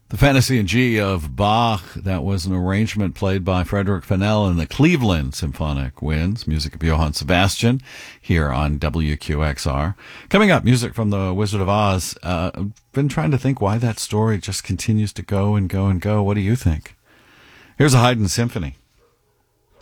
The Fantasy in G of Bach, that was an arrangement played by Frederick Fennell and the Cleveland Symphonic Winds, music of Johann Sebastian, here on WQXR. Coming up, music from The Wizard of Oz. I've been trying to think why that story just continues to go and go and go. What do you think? Here's a Haydn symphony.